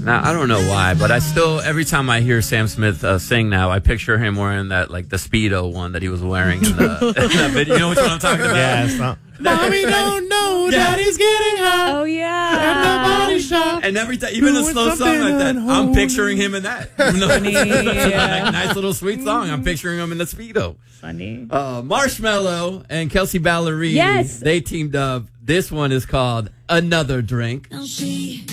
Now, I don't know why, but I still, every time I hear Sam Smith sing now, I picture him wearing that, like, the Speedo one that he was wearing in, in that video. You know which one I'm talking about? Yeah, it's not. Mommy don't know Daddy's getting high. Oh, yeah. At the body shop. And every time, even a Doing slow song something like that, at I'm home. picturing him in that. Even though it's Yeah. like a nice little sweet song, I'm picturing him in the Speedo. Funny. Marshmello and Kelsey Ballerini, Yes. they teamed up. This one is called Another Drink. Now she